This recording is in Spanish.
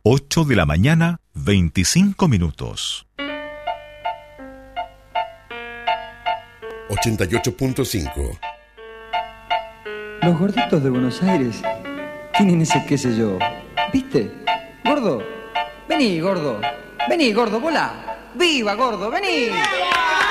8 de la mañana, 25 minutos. 88.5. Los gorditos de Buenos Aires tienen ese qué sé yo. ¿Viste? Gordo, vení, gordo. Vení, gordo, volá. ¡Viva, gordo, vení! ¡Viva!